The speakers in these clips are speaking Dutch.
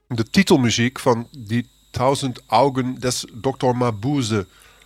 de titelmuziek van Die 1000 Augen des Dr. Mabuse.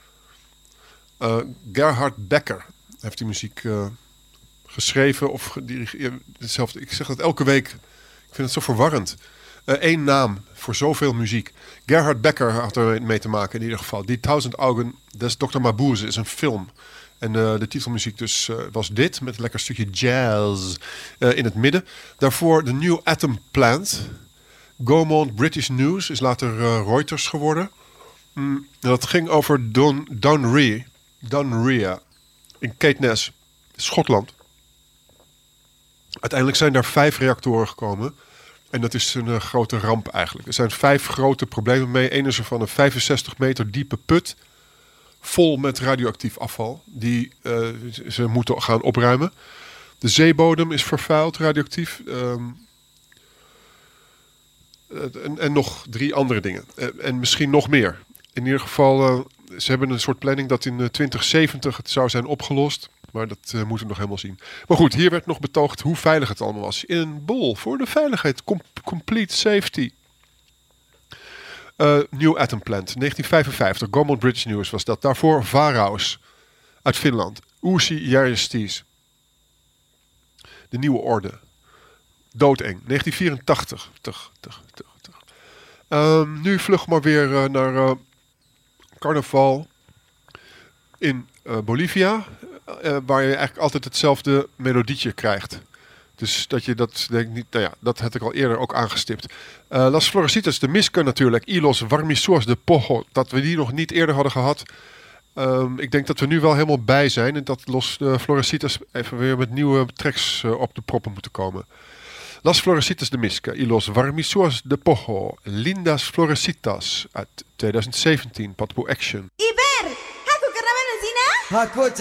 Gerhard Becker heeft die muziek geschreven of gedirigeerd. Ik zeg dat elke week. Ik vind het zo verwarrend. Eén naam voor zoveel muziek. Gerhard Becker had er mee te maken in ieder geval. Die 1000 Augen des Dr. Mabuse is een film. En de titelmuziek dus was dit, met een lekker stukje jazz in het midden. Daarvoor de New Atom Plant. Gaumont British News is later Reuters geworden. Dat ging over Dounreay in Caithness, Schotland. Uiteindelijk zijn daar 5 reactoren gekomen. En dat is een grote ramp eigenlijk. Er zijn 5 grote problemen mee. Eén is er van een 65 meter diepe put. Vol met radioactief afval. Die ze moeten gaan opruimen. De zeebodem is vervuild radioactief. En nog 3 andere dingen. En misschien nog meer. In ieder geval, ze hebben een soort planning dat in 2070 het zou zijn opgelost. Maar dat moeten we nog helemaal zien. Maar goed, hier werd nog betoogd hoe veilig het allemaal was. In een bol voor de veiligheid. Complete safety. New Atom Plant, 1955. Gaumont British News was dat. Daarvoor Varaus uit Finland. Uusi Järjesties. De Nieuwe Orde. Doodeng, 1984. Nu vlug maar weer naar carnaval in Bolivia. Waar je eigenlijk altijd hetzelfde melodietje krijgt. Dus dat je dat denk ik niet. Nou ja, dat had ik al eerder ook aangestipt. Las Florecitas, de Miske natuurlijk. Y los Varmisos de Pojo. Dat we die nog niet eerder hadden gehad. Ik denk dat we nu wel helemaal bij zijn. En dat Los Florecitas even weer met nieuwe tracks op de proppen moeten komen. Las Florecitas de Miske. Y los Varmisos de Pojo. Lindas Florecitas uit 2017. Patbo Action. Iber, aku karena mana sih nak? Aku